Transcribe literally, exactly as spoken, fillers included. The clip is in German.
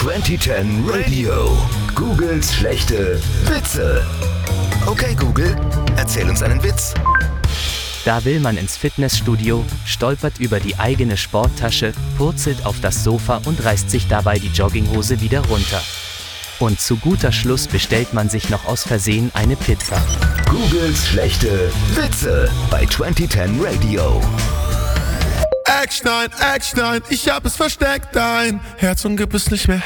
zwanzig zehn Radio. Googles schlechte Witze. Okay, Google, erzähl uns einen Witz. Da will man ins Fitnessstudio, stolpert über die eigene Sporttasche, purzelt auf das Sofa und reißt sich dabei die Jogginghose wieder runter. Und zu guter Schluss bestellt man sich noch aus Versehen eine Pizza. Googles schlechte Witze bei zwanzig zehn Radio. Eckstein, Eckstein, ich hab es versteckt, dein Herz und gib es nicht mehr her.